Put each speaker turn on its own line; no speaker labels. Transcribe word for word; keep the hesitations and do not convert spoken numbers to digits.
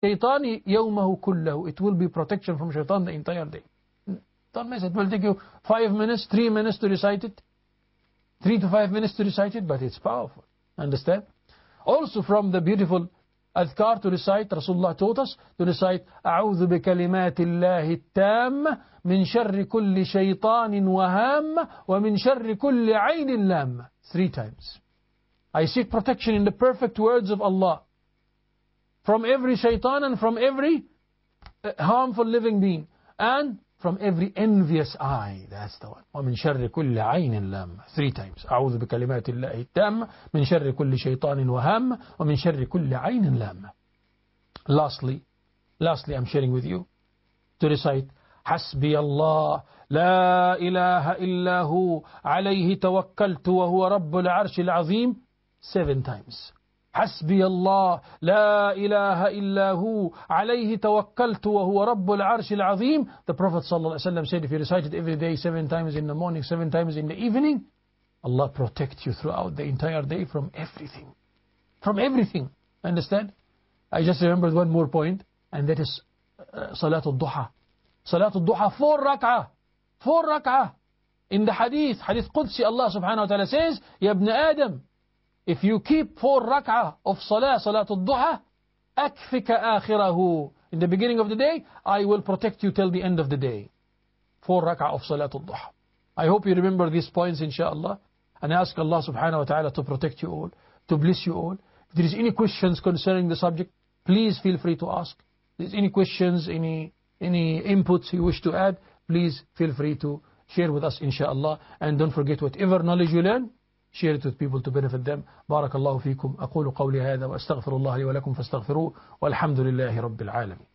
شيطان يومه كله. It will be protection from shaitan the entire day. Don't miss it. It will take you five minutes, three minutes to recite it. Three to five minutes to recite it, but it's powerful. Understand? Also from the beautiful adhkar to recite, Rasulullah taught us to recite أعوذ بكلمات الله التام من شر كل شيطان وهام ومن شر كل عين لام. Three times. I seek protection in the perfect words of Allah from every shaitan and from every harmful living being and from every envious eye. That's the one. ومن شر كل عين لام. Three times. أعوذ بكلمات الله التامة من شر كل شيطان وهام ومن شر كل عين لام. Lastly, lastly I'm sharing with you to recite حسبي الله لا إله إلا هو عليه توكلت وهو رب العرش العظيم seven times. حسبي الله لا إله إلا هو عليه توكلت وهو رب العرش العظيم. The Prophet ﷺ said if you recite it every day seven times in the morning, seven times in the evening, Allah protects you throughout the entire day from everything. From everything. Understand? I just remembered one more point, and that is uh, Salatul Duha. Salatul Duha, four rak'ah. Four rak'ah. In the hadith, hadith Qudsi, Allah subhanahu wa ta'ala says, Ya ibn Adam, if you keep four rak'ah of salah, salatul duha, akfika akhirahu. In the beginning of the day, I will protect you till the end of the day. Four rak'ah of salatul duha. I hope you remember these points, inshallah. And ask Allah subhanahu wa ta'ala to protect you all, to bless you all. If there is any questions concerning the subject, please feel free to ask. If there is any questions, any, any inputs you wish to add, please feel free to share with us, inshallah. And don't forget, whatever knowledge you learn, share it with people to benefit them. بارك الله فيكم. أقول قولي هذا وأستغفر الله لي ولكم فاستغفروه والحمد لله رب العالمين.